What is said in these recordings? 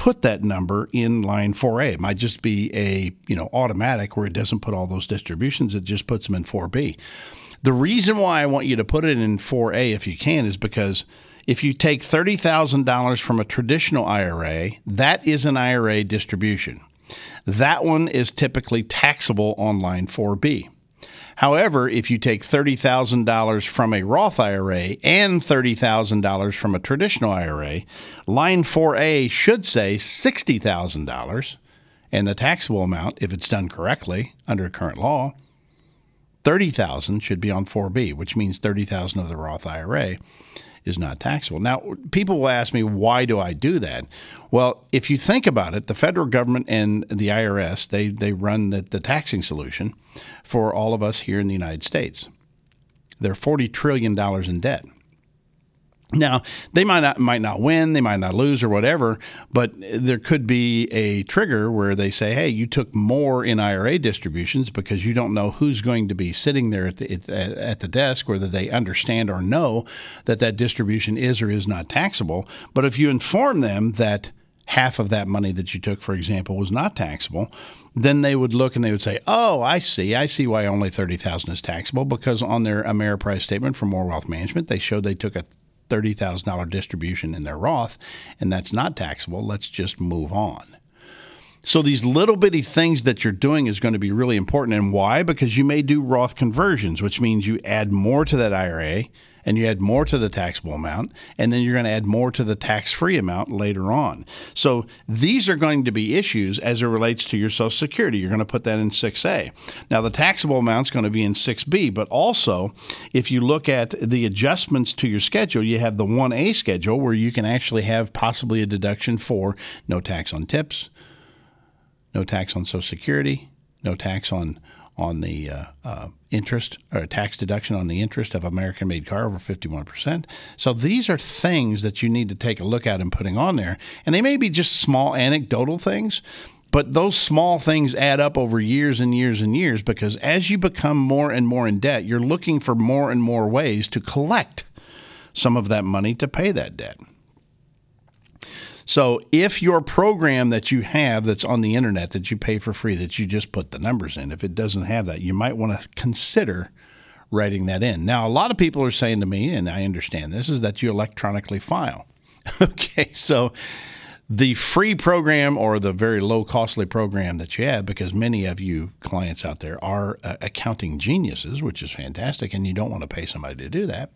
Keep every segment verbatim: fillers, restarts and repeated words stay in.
put that number in line four A. It might just be a, you know, automatic where it doesn't put all those distributions. It just puts them in four B. The reason why I want you to put it in four A if you can is because if you take thirty thousand dollars from a traditional I R A, that is an I R A distribution. That one is typically taxable on line four B. However, if you take thirty thousand dollars from a Roth I R A and thirty thousand dollars from a traditional I R A, line four A should say sixty thousand dollars, and the taxable amount, if it's done correctly under current law, thirty thousand dollars should be on four B, which means thirty thousand dollars of the Roth I R A is not taxable. Now, people will ask me, why do I do that? Well, if you think about it, the federal government and the I R S, they, they run the, the taxing solution for all of us here in the United States. They're forty trillion dollars in debt. Now, they might not might not win, they might not lose or whatever, but there could be a trigger where they say, hey, you took more in I R A distributions because you don't know who's going to be sitting there at the, at the desk, whether they understand or know that that distribution is or is not taxable. But if you inform them that half of that money that you took, for example, was not taxable, then they would look and they would say, oh, I see. I see why only thirty thousand dollars is taxable, because on their Ameriprise statement for More Wealth Management, they showed they took a thirty thousand dollars distribution in their Roth, and that's not taxable. Let's just move on. So these little bitty things that you're doing is going to be really important. And why? Because you may do Roth conversions, which means you add more to that I R A and you add more to the taxable amount, and then you're going to add more to the tax-free amount later on. So these are going to be issues as it relates to your Social Security. You're going to put that in six A. Now, the taxable amount is going to be in six B, but also if you look at the adjustments to your schedule, you have the one A schedule where you can actually have possibly a deduction for no tax on tips, no tax on Social Security, no tax on on the uh, uh, interest or tax deduction on the interest of American-made car over fifty-one percent. So these are things that you need to take a look at and putting on there. And they may be just small anecdotal things, but those small things add up over years and years and years, because as you become more and more in debt, you're looking for more and more ways to collect some of that money to pay that debt. So if your program that you have that's on the internet that you pay for free, that you just put the numbers in, if it doesn't have that, you might want to consider writing that in. Now, a lot of people are saying to me, and I understand this, is that you electronically file. Okay, so the free program or the very low costly program that you have, because many of you clients out there are uh, accounting geniuses, which is fantastic, and you don't want to pay somebody to do that,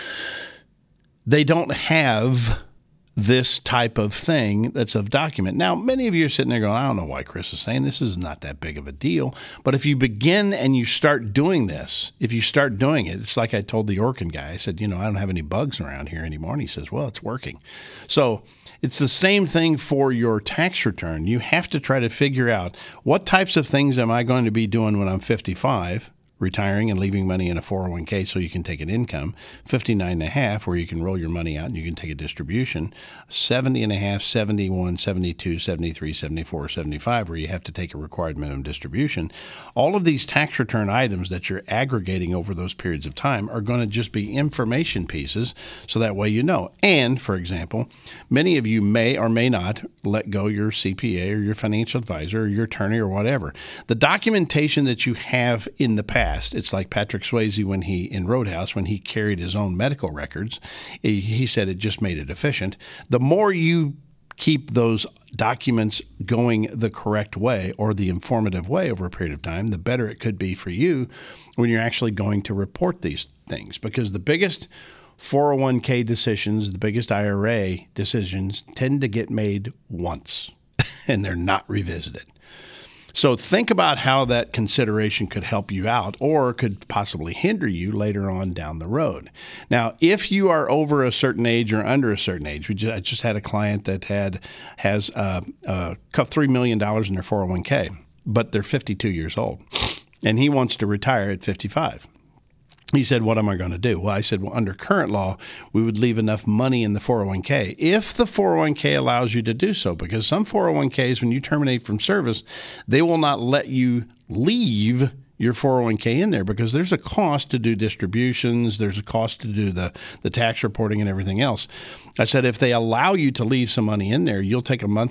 they don't have this type of thing that's of document. Now, many of you are sitting there going, I don't know why Chris is saying this is not that big of a deal. But if you begin and you start doing this, if you start doing it, it's like I told the Orkin guy. I said, you know, I don't have any bugs around here anymore. And he says, well, it's working. So it's the same thing for your tax return. You have to try to figure out what types of things am I going to be doing when I'm fifty-five, retiring and leaving money in a four oh one k so you can take an income, fifty-nine and a half where you can roll your money out and you can take a distribution, seventy and a half, seventy-one, seventy-two, seventy-three, seventy-four, seventy-five where you have to take a required minimum distribution. All of these tax return items that you're aggregating over those periods of time are going to just be information pieces, so that way you know. And, for example, many of you may or may not let go your C P A or your financial advisor or your attorney or whatever. The documentation that you have in the past, it's like Patrick Swayze when he, in Roadhouse, when he carried his own medical records, he, he said it just made it efficient. The more you keep those documents going the correct way or the informative way over a period of time, the better it could be for you when you're actually going to report these things. Because the biggest four oh one k decisions, the biggest I R A decisions tend to get made once and they're not revisited. So think about how that consideration could help you out or could possibly hinder you later on down the road. Now, if you are over a certain age or under a certain age, we just, I just had a client that had has uh, uh, three million dollars in their four oh one k, but they're fifty-two years old, and he wants to retire at fifty-five. He said, what am I going to do? Well, I said, well, under current law, we would leave enough money in the four oh one k if the four oh one k allows you to do so, because some four oh one k's, when you terminate from service, they will not let you leave your four oh one k in there because there's a cost to do distributions. There's a cost to do the, the tax reporting and everything else. I said, if they allow you to leave some money in there, you'll take a monthly